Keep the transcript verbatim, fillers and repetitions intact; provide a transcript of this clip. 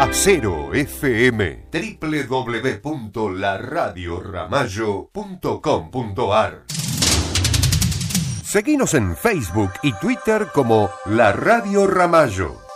Acero F M, doble u doble u doble u punto la radio ramallo punto com punto a r. Seguinos en Facebook y Twitter como La Radio Ramallo.